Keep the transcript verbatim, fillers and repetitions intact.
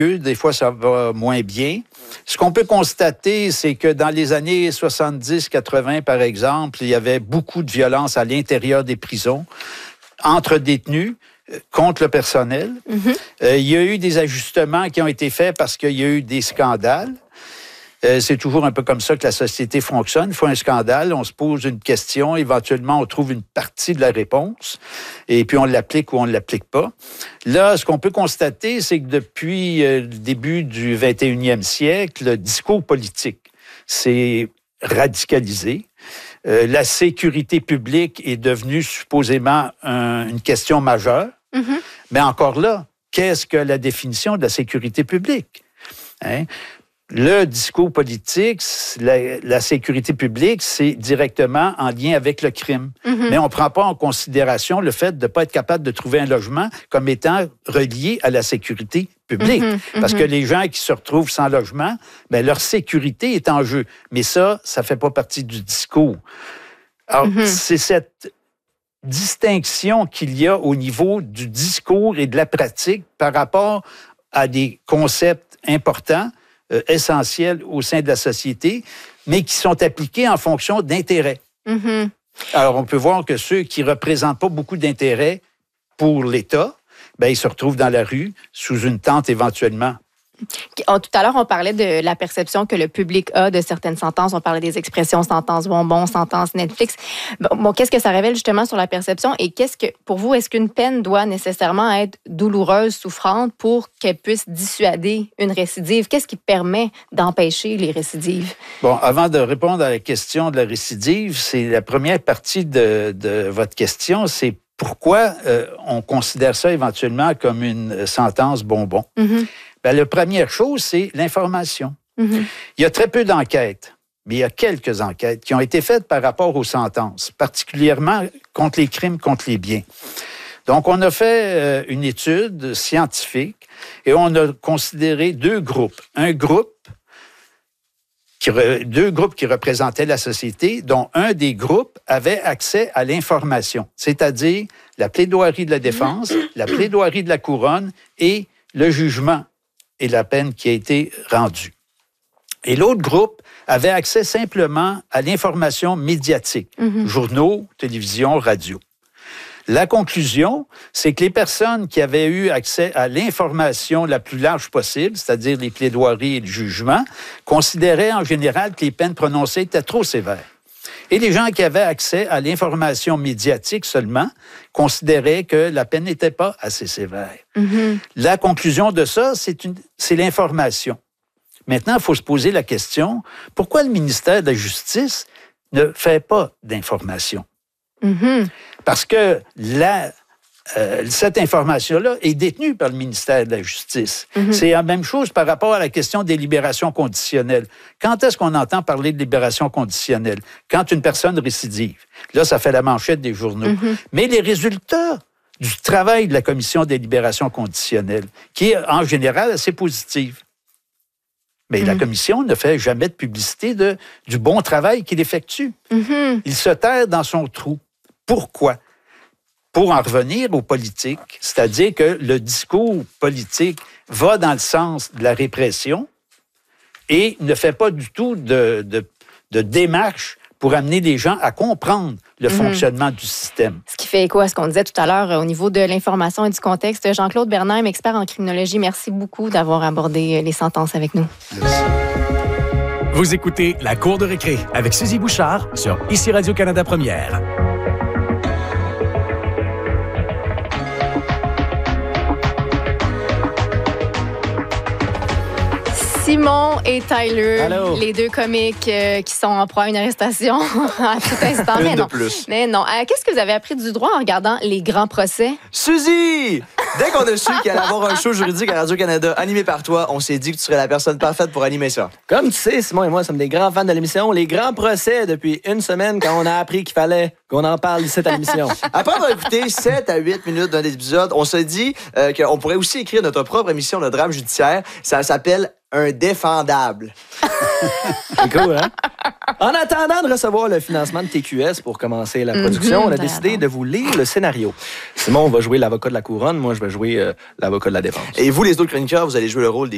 Des fois, ça va moins bien. Ce qu'on peut constater, c'est que dans les années soixante-dix quatre-vingt, par exemple, il y avait beaucoup de violence à l'intérieur des prisons, entre détenus, contre le personnel. Mm-hmm. Euh, il y a eu des ajustements qui ont été faits parce qu'il y a eu des scandales. Euh, c'est toujours un peu comme ça que la société fonctionne. Il faut un scandale, on se pose une question, éventuellement on trouve une partie de la réponse, et puis on l'applique ou on ne l'applique pas. Là, ce qu'on peut constater, c'est que depuis euh, le début du vingt et unième siècle, le discours politique s'est radicalisé. Euh, la sécurité publique est devenue supposément un, une question majeure. Mm-hmm. Mais encore là, qu'est-ce que la définition de la sécurité publique? Hein? Le discours politique, la, la sécurité publique, c'est directement en lien avec le crime. Mm-hmm. Mais on ne prend pas en considération le fait de ne pas être capable de trouver un logement comme étant relié à la sécurité publique. Mm-hmm. Parce que les gens qui se retrouvent sans logement, bien, leur sécurité est en jeu. Mais ça, ça ne fait pas partie du discours. Alors, mm-hmm. c'est cette distinction qu'il y a au niveau du discours et de la pratique par rapport à des concepts importants, Euh, essentiels au sein de la société, mais qui sont appliqués en fonction d'intérêts. Mm-hmm. Alors, on peut voir que ceux qui ne représentent pas beaucoup d'intérêts pour l'État, bien, ils se retrouvent dans la rue, sous une tente éventuellement. Tout à l'heure, on parlait de la perception que le public a de certaines sentences. On parlait des expressions sentence bonbon, sentence Netflix. Bon, bon, qu'est-ce que ça révèle justement sur la perception? Et qu'est-ce que, pour vous, est-ce qu'une peine doit nécessairement être douloureuse, souffrante pour qu'elle puisse dissuader une récidive? Qu'est-ce qui permet d'empêcher les récidives? Bon, avant de répondre à la question de la récidive, c'est la première partie de, de votre question, c'est pourquoi euh, on considère ça éventuellement comme une sentence bonbon? Mm-hmm. Bien, la première chose, c'est l'information. Mm-hmm. Il y a très peu d'enquêtes, mais il y a quelques enquêtes qui ont été faites par rapport aux sentences, particulièrement contre les crimes contre les biens. Donc, on a fait euh, une étude scientifique et on a considéré deux groupes. Un groupe, qui re, deux groupes qui représentaient la société, dont un des groupes avait accès à l'information, c'est-à-dire la plaidoirie de la défense, la plaidoirie de la couronne et le jugement et la peine qui a été rendue. Et l'autre groupe avait accès simplement à l'information médiatique, mm-hmm. journaux, télévision, radio. La conclusion, c'est que les personnes qui avaient eu accès à l'information la plus large possible, c'est-à-dire les plaidoiries et le jugement, considéraient en général que les peines prononcées étaient trop sévères. Et les gens qui avaient accès à l'information médiatique seulement considéraient que la peine n'était pas assez sévère. Mm-hmm. La conclusion de ça, c'est, une, c'est l'information. Maintenant, il faut se poser la question, pourquoi le ministère de la Justice ne fait pas d'information? Mm-hmm. Parce que la... Euh, cette information-là est détenue par le ministère de la Justice. Mm-hmm. C'est la même chose par rapport à la question des libérations conditionnelles. Quand est-ce qu'on entend parler de libération conditionnelle? Quand une personne récidive. Là, ça fait la manchette des journaux. Mm-hmm. Mais les résultats du travail de la Commission des libérations conditionnelles, qui est en général assez positive. Mais mm-hmm. la Commission ne fait jamais de publicité de, du bon travail qu'il effectue. Mm-hmm. Il se terre dans son trou. Pourquoi? Pour en revenir aux politiques, c'est-à-dire que le discours politique va dans le sens de la répression et ne fait pas du tout de, de, de démarche pour amener les gens à comprendre le mmh. fonctionnement du système. Ce qui fait écho à ce qu'on disait tout à l'heure au niveau de l'information et du contexte. Jean-Claude Bernheim, expert en criminologie, merci beaucoup d'avoir abordé les sentences avec nous. Merci. Vous écoutez La Cour de récré avec Suzy Bouchard sur Ici Radio-Canada Première. Simon et Tyler, Allô. Les deux comiques euh, qui sont en proie à une arrestation à tout instant. Une mais de non. plus. Mais non. Euh, qu'est-ce que vous avez appris du droit en regardant les grands procès? Suzy! Dès qu'on a su qu'il allait avoir un show juridique à Radio-Canada animé par toi, on s'est dit que tu serais la personne parfaite pour animer ça. Comme tu sais, Simon et moi sommes des grands fans de l'émission. Les grands procès depuis une semaine quand on a appris qu'il fallait qu'on en parle ici à l'émission. Après avoir écouté sept à huit minutes d'un épisode, on s'est dit euh, qu'on pourrait aussi écrire notre propre émission de drame judiciaire. Ça s'appelle Un défendable. C'est cool, hein? En attendant de recevoir le financement de T Q S pour commencer la production, mm-hmm, on a décidé de vous lire le scénario. Simon va jouer l'avocat de la couronne, moi je vais jouer euh, l'avocat de la défense. Et vous, les autres chroniqueurs, vous allez jouer le rôle des